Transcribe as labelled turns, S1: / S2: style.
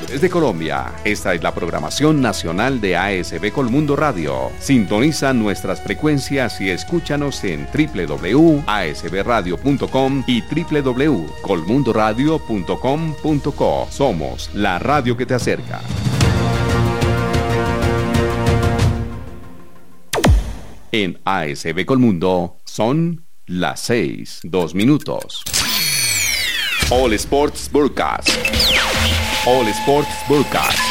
S1: desde Colombia. Esta es la programación nacional de ASB Colmundo Radio. Sintoniza nuestras frecuencias y escúchanos en www.asbradio.com y www.colmundoradio.com.co. Somos la radio que te acerca. En ASB Colmundo son las 6:02. All Sports Broadcast. All Sports Broadcast.